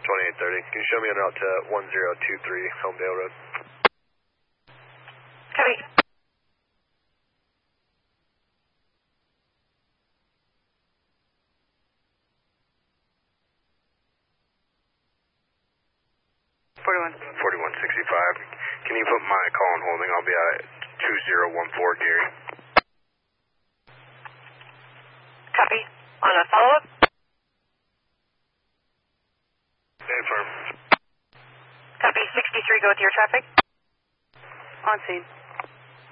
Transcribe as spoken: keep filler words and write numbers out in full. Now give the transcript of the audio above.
twenty-eight thirty. Can you show me en route to one zero two three Homedale Road? Copy. forty-one. forty-one sixty-five. Can you put my call on holding? I'll be at two zero one four Gary. Copy. On a follow-up? Stand firm. Copy. sixty-three, go with your traffic. On scene.